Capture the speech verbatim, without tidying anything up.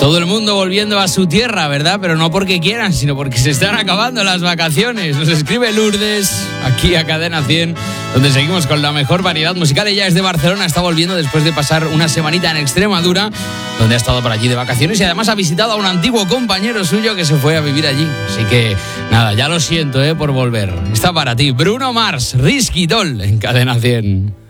Todo el mundo volviendo a su tierra, ¿verdad? Pero no porque quieran, sino porque se están acabando las vacaciones. Nos escribe Lourdes, aquí a Cadena cien, donde seguimos con la mejor variedad musical. Ella es de Barcelona, está volviendo después de pasar una semanita en Extremadura, donde ha estado por allí de vacaciones y además ha visitado a un antiguo compañero suyo que se fue a vivir allí. Así que, nada, ya lo siento, ¿eh? Por volver. Está para ti, Bruno Mars, Risky Doll, en Cadena cien.